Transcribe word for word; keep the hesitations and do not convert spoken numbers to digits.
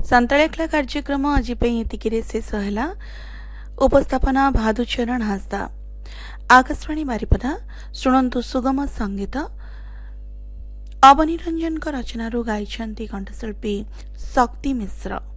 संताळेखला कार्यक्रम आज एतिकिरे शेष है। उपस्थापना भादुचरण हासदा। आकाशवाणी बारिपदा शुणु सुगम संगीत। अवनी रंजन रचना गायिछंती कंठशिल्पी शक्ति मिश्र।